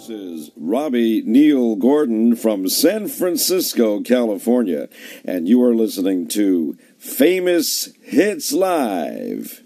This is Robbie Neil Gordon from San Francisco, California, and you are listening to Famous Hits Live.